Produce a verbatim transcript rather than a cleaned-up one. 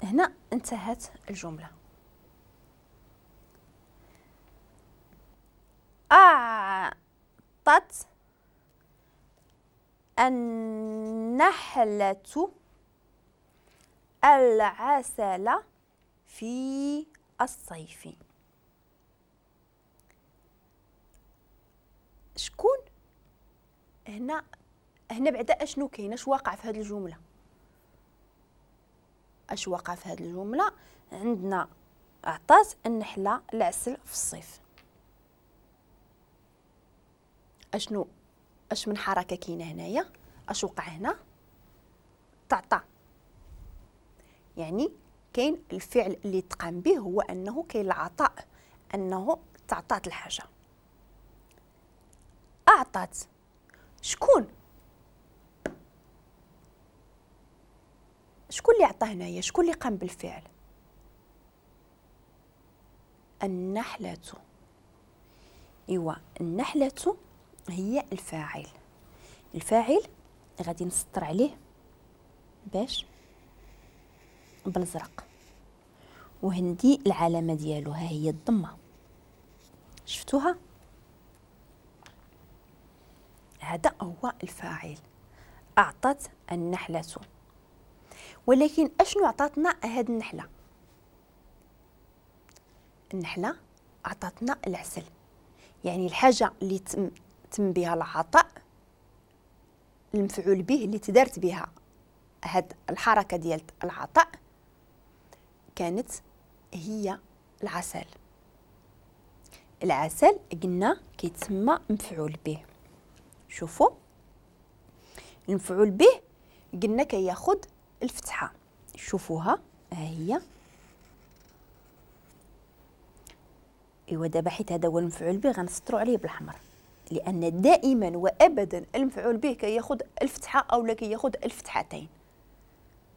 هنا انتهت الجملة. أعطت النحلة العسل في الصيف. شكون هنا؟ هنا بعدا اشنو كاين؟ اش واقع في هذه الجمله؟ اش واقع في هذه الجمله؟ عندنا عطات النحله العسل في الصيف. اشنو اش من حركه كاينه هنايا؟ اش وقع هنا؟ تعطى، يعني كاين الفعل اللي تقام به هو انه كاين العطاء، انه تعطات الحاجه. اعطت شكون؟ شكون اللي عطاه هنايا؟ شكون اللي قام بالفعل؟ النحلة. ايوا النحلة هي الفاعل. الفاعل غادي نسطر عليه باش بالازرق، وهندي العلامه ديالو ها هي الضمه، شفتوها؟ هذا هو الفاعل. اعطت النحله. ولكن اشنو عطاتنا هاد النحله؟ النحله عطاتنا العسل، يعني الحاجه اللي تم تم بها العطاء، المفعول به اللي تدارت بها هاد الحركه ديال العطاء كانت هي العسل. العسل قلنا كيتسمى مفعول به. شوفوا المفعول به قلنا كياخد الفتحه، شوفوها ها هي. ايوا دابا حيت هذا هو المفعول به غنسطروا عليه بالحمر، لان دائما وابدا المفعول به كياخد الفتحه او لا كياخد الفتحتين.